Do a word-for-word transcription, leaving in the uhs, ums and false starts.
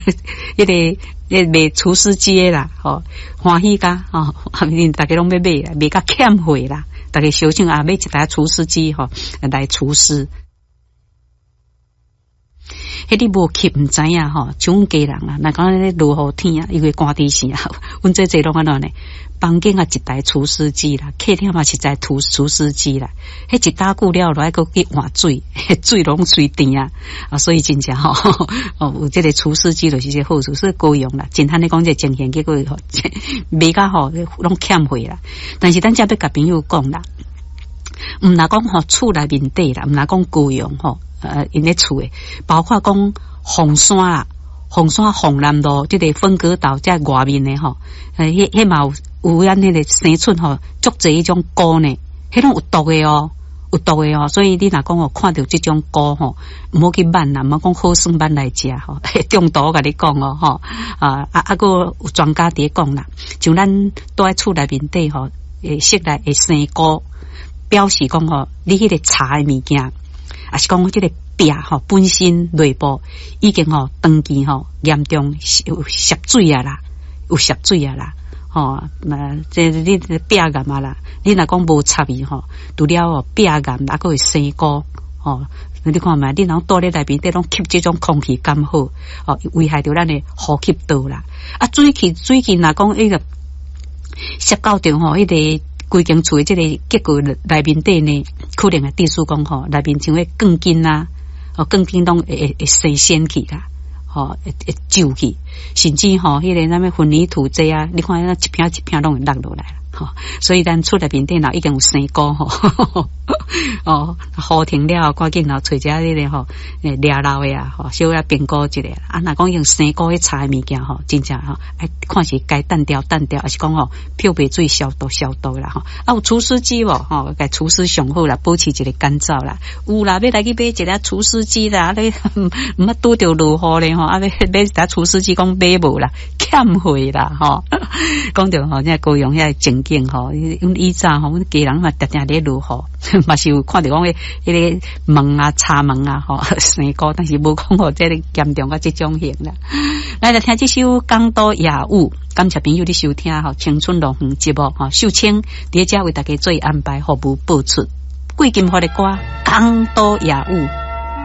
迄个迄卖厨师机的啦，吼欢喜甲吼，大家拢要买啦，卖甲欠货啦，大家小心啊，买一台厨师机吼来厨师。迄你无吸毋知影吼，像阮家人啊，若讲咧落雨天啊，因为寒地时啊，阮这这拢安怎呢？房间啊一台除湿机啦，客厅嘛一台除除湿机啦，迄一打久了，落还佫去换水，水拢水甜啊，啊，所以真正吼，哦，有这个除湿机就是这好处，所以高用啦。简单的讲，这情形结果吼，卖甲吼拢欠货啦。但是咱则要甲朋友讲啦，毋若讲吼厝内面底啦，毋若讲高用吼。呃，因咧厝诶，包括讲红山啦、红山红南路，即个分隔岛在外面诶吼，呃，迄迄嘛有有咱迄个生厝吼，足侪迄种菇呢，迄种有毒诶哦，有毒诶哦，所以你若讲哦，看到即种菇吼，毋好去挽啦，毋好讲好算挽来食吼，中毒我甲你讲哦，吼啊啊啊，个有专家伫讲啦，像咱住喺厝内面底吼，诶，室内会生菇，表示讲吼，你迄个茶诶物件。啊是讲即个壁吼本身内部已经吼长期吼严重有涉水啊啦，有涉水啊啦，吼那这你壁癌啊啦，你若讲无插伊吼，除了哦壁癌，还佫会生菇吼。你看嘛，你若住咧内面，得拢吸这种空气刚好，哦危害到咱的呼吸道啦。啊水气水气若讲迄个涉到着吼迄个。规间厝诶，即个结构内面底呢，可能啊，地书讲吼，内面像迄钢筋啊，哦，钢筋拢会会生仙气啦，吼，会会皱气，甚至吼，迄个咱们混凝土这啊，你看那一片一片拢会落落来啦，吼，所以咱厝内面底若已经有生菇吼，哦，雨停了，赶紧然后找只迄个吼，诶，抓漏诶啊，吼，小可评估一下，啊，若讲用生菇去炒诶物件吼，真正吼，哎，看是该淡掉淡掉，还是讲吼漂白水消毒消毒啦，吼，啊，有除湿机无？吼，该除湿上好啦，保持一个干燥啦，有啦，要来去买一个除湿机啦，你毋捌拄着落雨咧吼，啊，要买一台除湿机，讲买无啦，欠货啦，吼，讲着吼，现在高雄遐情景吼，阮以前吼，阮家人嘛常常咧落雨，嘛是有看着讲迄迄个门啊、插门啊，吼生菇，但是无讲吼，这个严重到这种型啦。来来听这首《港都夜舞》，感谢朋友的收听吼，青春乐园节目吼，秀清伫遮为大家做安排服务播出，贵金花的歌《港都夜舞》。